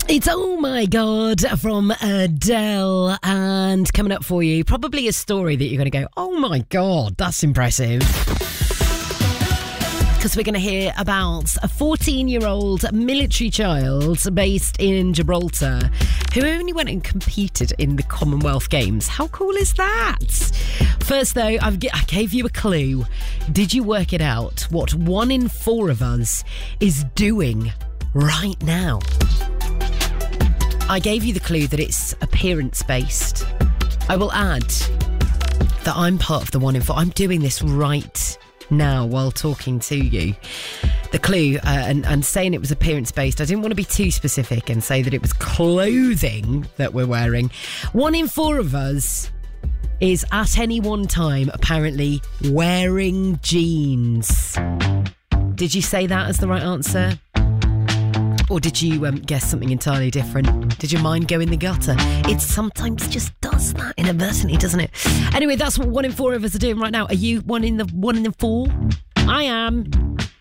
It's Oh My God from Adele, and coming up for you, probably a story that you're going to go, oh my God, that's impressive. Because we're going to hear about a 14-year-old military child based in Gibraltar who only went and competed in the Commonwealth Games. How cool is that? First, though, I gave you a clue. Did you work it out? What 1 in 4 of us is doing right now? I gave you the clue that it's appearance-based. I will add that I'm part of the 1 in 4. I'm doing this right now while talking to you. The clue, and saying it was appearance-based, I didn't want to be too specific and say that it was clothing that we're wearing. 1 in 4 of us is at any one time apparently wearing jeans. Did you say that as the right answer? Or did you guess something entirely different? Did your mind go in the gutter? It sometimes just does that inadvertently, doesn't it? Anyway, that's what 1 in 4 of us are doing right now. Are you one in the 4? I am.